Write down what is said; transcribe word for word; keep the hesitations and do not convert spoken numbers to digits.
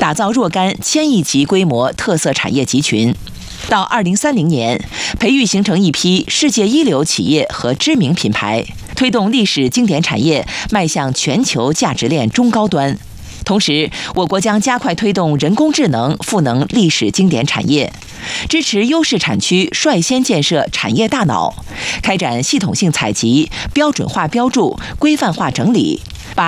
打造若干千亿级规模特色产业集群。到二零三零年，培育形成一批世界一流企业和知名品牌，推动历史经典产业迈向全球价值链中高端。同时，我国将加快推动人工智能赋能历史经典产业，支持优势产区率先建设产业大脑，开展系统性采集、标准化标注、规范化整理，